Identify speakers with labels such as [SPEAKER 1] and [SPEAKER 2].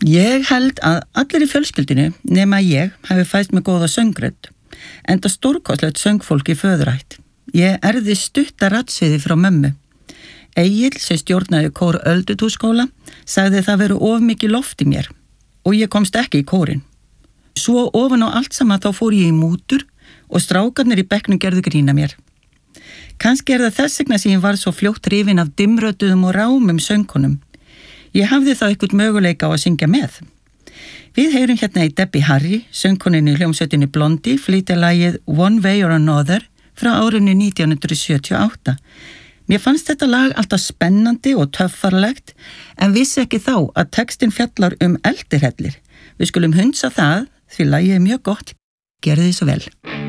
[SPEAKER 1] Ég held að allir í fjölskyldinu nema ég hafi fæst með góða söngrödd, enda stórkostlegt söngfólk í föðurætt. Ég erfði stutta radsviði frá mömmu. Egill, sem stjórnaði kór Öldutúnsskóla, sagði það veru of mikið loft í mér og ég komst ekki í kórinn. Svo ofan á allt saman þá fór ég í mútur og strákarnir í bekknum gerðu grína mér. Kannski það þess vegna sem ég var svo fljótt hrifin af dimmrödduðum og rámum söngkonum. Ég hafði þá eitthvað möguleika á að syngja með. Við heyrum hérna í Debbie Harry, söngkoninni í hljómsveitinni Blondie, flytja lagið One Way or Another frá árinu 1978. Mér fannst þetta lag alltaf spennandi og töffarlegt, en vissi ekki þá að textin fjallar eldirhellir. Við skulum hunsa það, því lagið er mjög gott. Gerðu þið svo vel.